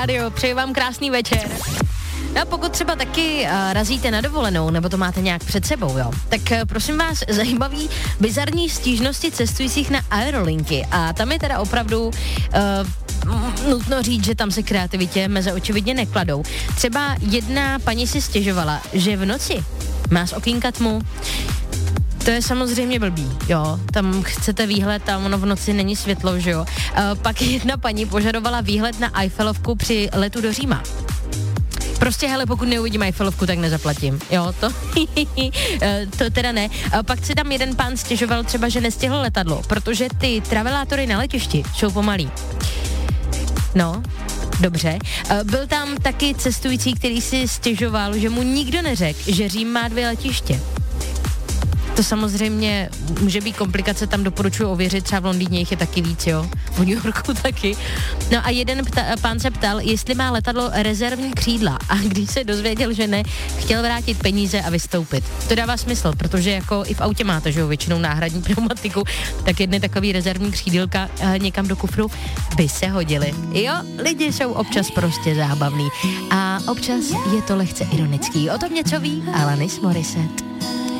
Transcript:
Radio, přeju vám krásný večer. No a pokud třeba taky razíte na dovolenou, nebo to máte nějak před sebou, jo, tak prosím vás, zajímavý bizarní stížnosti cestujících na aerolinky. A tam je teda opravdu nutno říct, že tam se kreativitě meze očividně nekladou. Třeba jedna paní si stěžovala, že v noci má z okýnka tmu. To je samozřejmě blbý, jo, tam chcete výhled a ono v noci není světlo, že jo. Pak jedna paní požadovala výhled na Eiffelovku při letu do Říma. Prostě, hele, pokud neuvidím Eiffelovku, tak nezaplatím. Jo, to teda ne. Pak si tam jeden pán stěžoval třeba, že nestihl letadlo, protože ty travelátory na letišti jsou pomalý. No, dobře. Byl tam taky cestující, který si stěžoval, že mu nikdo neřekl, že Řím má 2 letiště. To samozřejmě může být komplikace, tam doporučuji ověřit, třeba v Londýně jich je taky víc, jo, v New Yorku taky. No a jeden pán se ptal, jestli má letadlo rezervní křídla, a když se dozvěděl, že ne, chtěl vrátit peníze a vystoupit. To dává smysl, protože jako i v autě máte, že jo, většinou náhradní pneumatiku, tak jedny takový rezervní křídilka někam do kufru by se hodily. Jo, lidi jsou občas prostě zábavný a občas je to lehce ironický. O tom něco ví Alanis Morissette.